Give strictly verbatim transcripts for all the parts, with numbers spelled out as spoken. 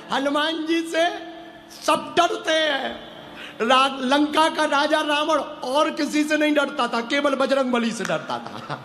हनुमान जी से सब डरते हैं। लंका का राजा रावण और किसी से नहीं डरता था, केवल बजरंगबली से डरता था।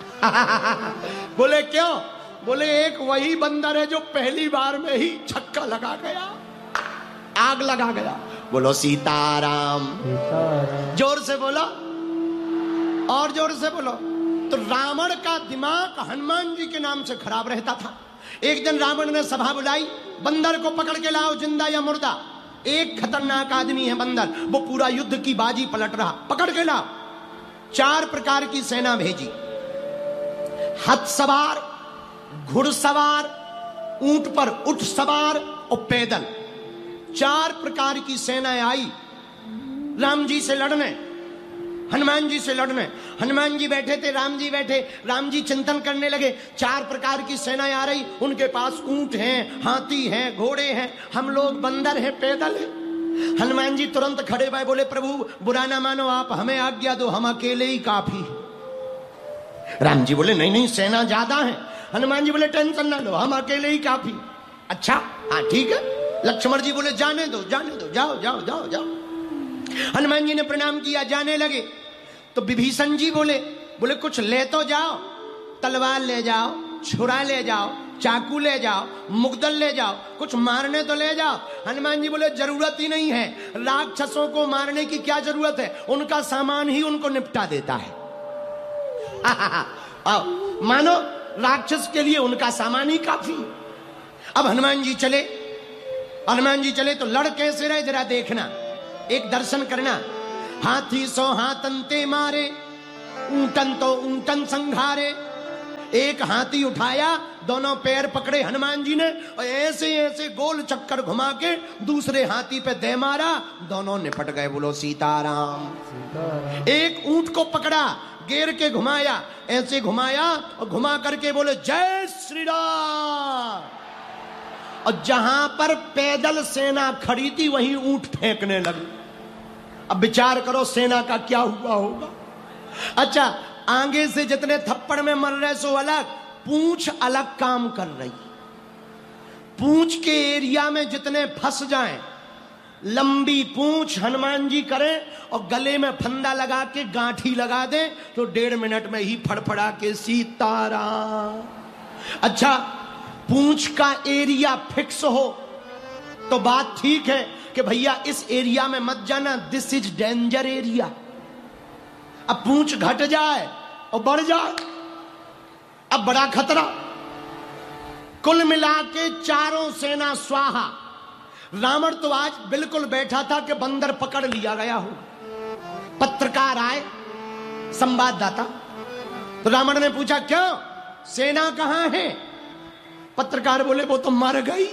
बोले क्यों? बोले एक वही बंदर है जो पहली बार में ही छक्का लगा गया, आग लगा गया। बोलो सीताराम, सीताराम। जोर से बोलो, और जोर से बोलो। तो रावण का दिमाग हनुमान जी के नाम से खराब रहता था। एक दिन रावण ने सभा बुलाई, बंदर को पकड़ के लाओ, जिंदा या मुर्दा। एक खतरनाक आदमी है बंदर, वो पूरा युद्ध की बाजी पलट रहा, पकड़ के लाओ। चार प्रकार की सेना भेजी, हाथ सवार, घुड़सवार, ऊंट पर उठ सवार और पैदल। चार प्रकार की सेनाएं आई राम जी से लड़ने, हनुमान जी से लड़ने। हनुमान जी बैठे थे, राम जी बैठे। राम जी चिंतन करने लगे, चार प्रकार की सेनाएं आ रही, उनके पास ऊंट हैं, हाथी हैं, घोड़े हैं, हम लोग बंदर हैं, पैदल हैं। हनुमान जी तुरंत खड़े भाई बोले, प्रभु बुरा ना मानो, आप हमें आज्ञा दो, हम अकेले ही काफी है। राम जी बोले नहीं नहीं, सेना ज्यादा है। हनुमान जी बोले टेंशन ना लो, हम अकेले ही काफी। अच्छा हाँ ठीक है। लक्ष्मण जी बोले जाने दो, जाने दो, जाओ जाओ जाओ जाओ। हनुमान जी ने प्रणाम किया, जाने लगे। तो विभीषण जी बोले बोले कुछ ले तो जाओ, तलवार ले जाओ, छुरा ले जाओ, चाकू ले जाओ, मुगदल ले जाओ, कुछ मारने तो ले जाओ। हनुमान जी बोले जरूरत ही नहीं है, राक्षसों को मारने की क्या जरूरत है, उनका सामान ही उनको निपटा देता है। आओ मानो राक्षस के लिए उनका सामान ही काफी। अब हनुमान जी चले, हनुमान जी चले तो लड़ कैसे रहे जरा देखना, एक दर्शन करना। हाथी सो हाथन ते मारे, ऊंटन तो ऊंटन संघारे। एक हाथी उठाया, दोनों पैर पकड़े हनुमान जी ने और ऐसे ऐसे गोल चक्कर घुमा के दूसरे हाथी पे दे मारा, दोनों निपट गए। बोलो सीताराम, सीताराम। एक ऊंट को पकड़ा, गेर के घुमाया, ऐसे घुमाया और घुमा करके बोले जय श्री राम। और जहां पर पैदल सेना खड़ी थी वहीं ऊंट फेंकने लगी। अब विचार करो सेना का क्या हुआ होगा। अच्छा आगे से जितने थप्पड़ में मर रहे सो अलग, पूंछ अलग काम कर रही। पूंछ के एरिया में जितने फंस जाएं, लंबी पूंछ हनुमान जी करें और गले में फंदा लगा के गांठी लगा दें तो डेढ़ मिनट में ही फड़फड़ा के सीताराम। अच्छा पूंछ का एरिया फिक्स हो तो बात ठीक है कि भैया इस एरिया में मत जाना, दिस इज डेंजर एरिया। अब पूंछ घट जाए और बढ़ जाए, अब बड़ा खतरा। कुल मिला के चारों सेना स्वाहा। रावण तो आज बिल्कुल बैठा था कि बंदर पकड़ लिया गया हो। पत्रकार आए, संवाददाता, तो रावण ने पूछा क्यों सेना कहां है? पत्रकार बोले वो तो मर गई।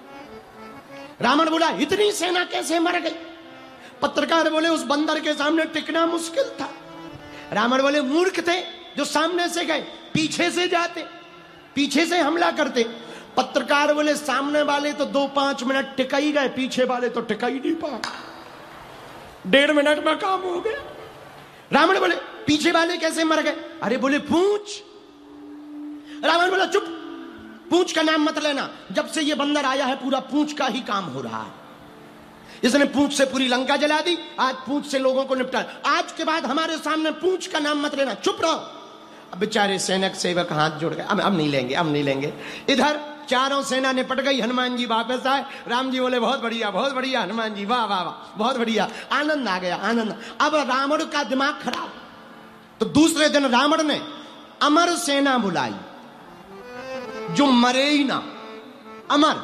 रावण बोला इतनी सेना कैसे मर गई? पत्रकार बोले उस बंदर के सामने टिकना मुश्किल था। रावण बोले मूर्ख थे जो सामने से गए, पीछे से जाते, पीछे से हमला करते। पत्रकार बोले सामने वाले तो दो पांच मिनट टिका ही गए, पीछे वाले तो टिका ही नहीं पाए, डेढ़ मिनट में काम हो गया। रावण बोले पीछे वाले कैसे मर गए? अरे बोले पूंछ। रावण बोला चुप, पूंछ का नाम मत लेना, जब से ये बंदर आया है पूरा पूंछ का ही काम हो रहा है। इसने पूंछ से पूरी लंका जला दी, आज पूंछ से लोगों को निपटा, आज के बाद हमारे सामने पूंछ का नाम मत लेना, चुप रहो। अब बेचारे सैनिक सेवक हाथ जोड़ गए, अब अब नहीं लेंगे, अब नहीं लेंगे। इधर चारों सेना निपट गई, हनुमान जी वापस आए। राम जी बोले बहुत बढ़िया बहुत बढ़िया, हनुमान जी वाह वाह वाह बहुत बढ़िया, आनंद आ गया आनंद। अब रावण का दिमाग खराब, तो दूसरे दिन रावण ने अमर सेना बुलाई जो मरे ही ना, अमर,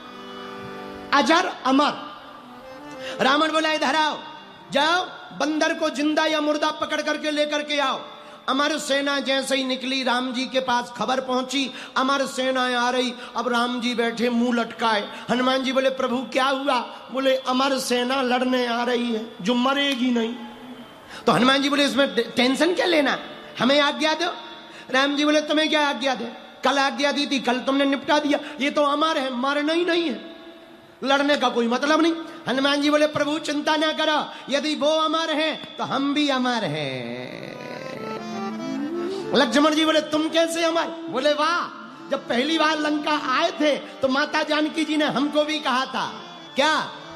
अजर अमर। रावण बोला इधर आओ, जाओ बंदर को जिंदा या मुर्दा पकड़ करके लेकर के आओ। अमर सेना जैसे ही निकली, राम जी के पास खबर पहुंची, अमर सेना आ रही। अब राम जी बैठे मुंह लटकाए। हनुमान जी बोले प्रभु क्या हुआ? बोले अमर सेना लड़ने आ रही है जो मरेगी नहीं। तो हनुमान जी बोले इसमें टेंशन क्या लेना, हमें आज्ञा दो। राम जी बोले तुम्हें क्या आज्ञा दे, कल आज्ञा दी थी, कल तुमने निपटा दिया, ये तो अमर है, मरना ही नहीं है, लड़ने का कोई मतलब नहीं। हनुमान जी बोले प्रभु चिंता ना करो, यदि वो अमर है तो हम भी अमर हैं। लक्ष्मण जी बोले तुम कैसे अमर? बोले वाह, जब पहली बार लंका आए थे तो माता जानकी जी ने हमको भी कहा था क्या